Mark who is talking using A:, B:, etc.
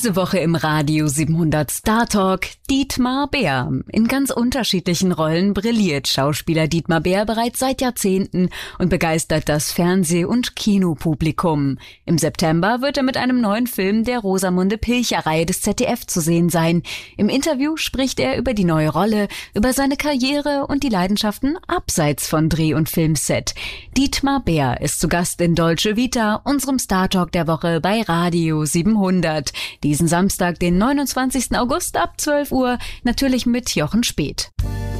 A: Diese Woche im Radio 700 Star Talk Dietmar Bär. In ganz unterschiedlichen Rollen brilliert Schauspieler Dietmar Bär bereits seit Jahrzehnten und begeistert das Fernseh- und Kinopublikum. Im September wird er mit einem neuen Film der Rosamunde Pilcher-Reihe des ZDF zu sehen sein. Im Interview spricht er über die neue Rolle, über seine Karriere und die Leidenschaften abseits von Dreh- und Filmset. Dietmar Bär ist zu Gast in Dolce Vita, unserem Star Talk der Woche bei Radio 700. Diesen Samstag, den 29. August ab 12 Uhr, natürlich mit Jochen Speth.